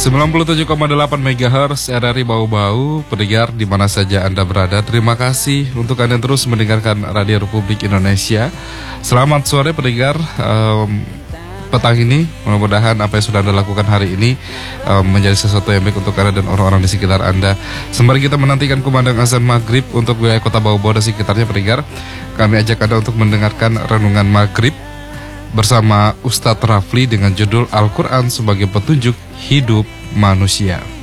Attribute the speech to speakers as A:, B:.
A: 97,8 MHz RRI Bau-Bau, pendengar di mana saja Anda berada. Terima kasih untuk Anda terus mendengarkan Radio Republik Indonesia. Selamat sore pendengar. Petang ini, mudah-mudahan apa yang sudah Anda lakukan hari ini menjadi sesuatu yang baik untuk Anda dan orang-orang di sekitar Anda. Sembari kita menantikan kumandang azan maghrib untuk wilayah kota Bau-Bau dan sekitarnya pendengar, kami ajak Anda untuk mendengarkan renungan maghrib bersama Ustadz Rafli dengan judul Al-Quran sebagai petunjuk hidup manusia.